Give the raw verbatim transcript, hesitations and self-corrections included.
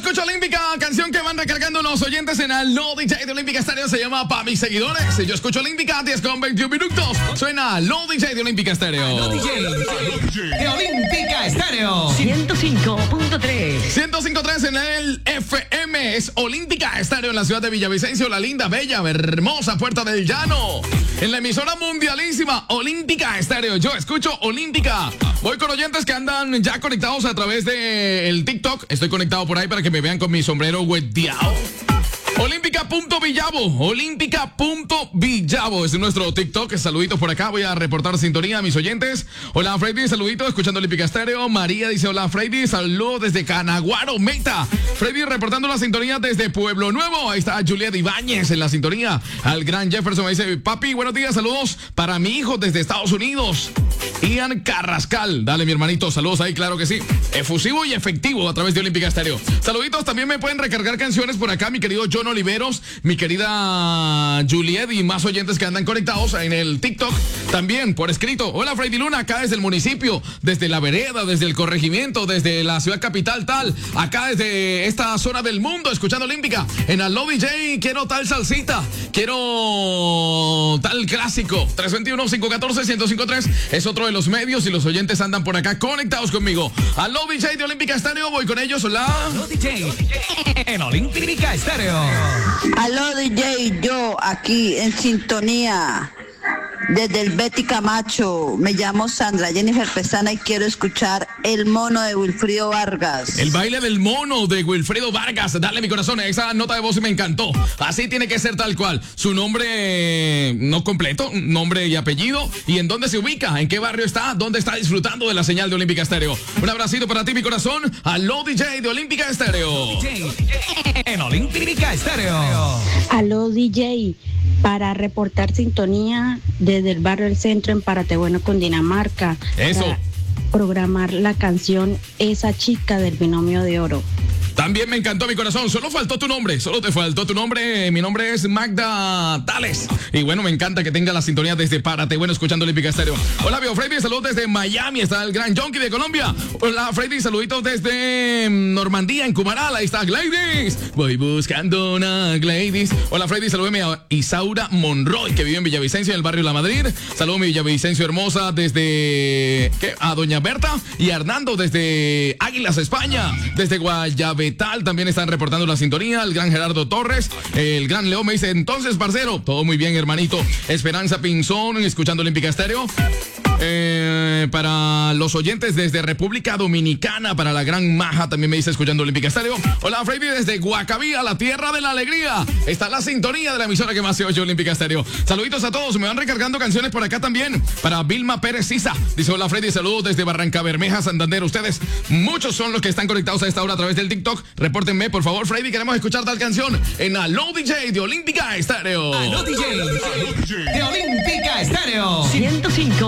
escucho Olímpica, canción que van recargando los oyentes en el No D J de Olímpica Estéreo. Se llama Pa' mis seguidores. Yo escucho Olímpica, diez con veintiún minutos. Suena No D J de Olímpica Estéreo. No D J de Olímpica Estéreo. ciento cinco punto tres. ciento cinco punto tres en el F M. Es Olímpica Estéreo en la ciudad de Villavicencio, la linda, bella, hermosa Puerta del Llano. En la emisora mundialísima Olímpica Estéreo. Yo escucho Olímpica. Voy con oyentes que andan ya conectados a través del TikTok. Estoy conectado por ahí para que me vean con mi sombrero hueteado. Olímpica.villavo, Olímpica.villavo es nuestro TikTok. Saluditos por acá, voy a reportar sintonía a mis oyentes. Hola Freddy, saluditos, escuchando Olímpica Estéreo. María dice hola Freddy, saludos desde Canaguaro, Meta. Freddy reportando la sintonía desde Pueblo Nuevo. Ahí está Juliet Ibáñez en la sintonía. Al gran Jefferson me dice, papi, buenos días, saludos para mi hijo desde Estados Unidos. Ian Carrascal, dale mi hermanito, saludos ahí, claro que sí. Efusivo y efectivo a través de Olímpica Estéreo. Saluditos, también me pueden recargar canciones por acá, mi querido John Oliveros, mi querida Juliet y más oyentes que andan conectados en el TikTok. También por escrito, hola Freddy Luna, acá desde el municipio, desde la vereda, desde el corregimiento, desde la ciudad capital tal, acá desde esta zona del mundo, escuchando Olímpica. En Allo D J quiero tal salsita, quiero tal clásico. tres dos uno, cinco uno cuatro, uno cero cinco tres es otro de los medios y los oyentes andan por acá conectados conmigo. Allo D J de Olímpica Estéreo, voy con ellos, hola. No D J en Olímpica Estéreo. Aló D J, yo aquí en sintonía desde el Betty Camacho. Me llamo Sandra Jennifer Pesana y quiero escuchar El Mono de Wilfrido Vargas. El baile del mono de Wilfrido Vargas. Dale mi corazón, esa nota de voz me encantó. Así tiene que ser tal cual. Su nombre no completo, nombre y apellido. ¿Y en dónde se ubica? ¿En qué barrio está? ¿Dónde está disfrutando de la señal de Olímpica Estéreo? Un abracito para ti mi corazón. Aló D J de Olímpica Estéreo. D J en Olímpica Estéreo. Aló D J, para reportar sintonía desde el barrio del Centro en Paratebueno, Cundinamarca. Eso. Para programar la canción Esa Chica del Binomio de Oro. También me encantó mi corazón, solo faltó tu nombre, solo te faltó tu nombre, mi nombre es Magda Tales. Y bueno, me encanta que tenga la sintonía desde Párate, bueno, escuchando Olímpica Estéreo. Hola, Bio Freddy, saludos desde Miami, está el gran Jonky de Colombia. Hola, Freddy, saluditos desde Normandía, en Cumaral, ahí está Gladys. Voy buscando una Gladys. Hola, Freddy, salúdeme a Isaura Monroy, que vive en Villavicencio, en el barrio La Madrid. Saludos mi Villavicencio hermosa desde, ¿qué? A Doña Berta y a Hernando desde Águilas, España, desde Guayabé. Tal, también están reportando la sintonía, el gran Gerardo Torres, el gran Leo me dice, entonces, parcero, todo muy bien, hermanito. Esperanza Pinzón, escuchando Olímpica Estéreo. Eh, para los oyentes desde República Dominicana, para la gran Maja, también me dice, escuchando Olímpica Estéreo. Hola, Freddy, desde Guacabía, la tierra de la alegría. Está la sintonía de la emisora que más se oye, Olímpica Estéreo. Saluditos a todos, me van recargando canciones por acá también. Para Vilma Pérez Sisa, dice, hola, Freddy, saludos desde Barranca Bermeja, Santander. Ustedes, muchos son los que están conectados a esta hora a través del TikTok. Repórtenme, por favor, Freddy, queremos escuchar tal canción en Allo D J de Olímpica Estéreo. Allo D J de Olímpica Estéreo. ciento cinco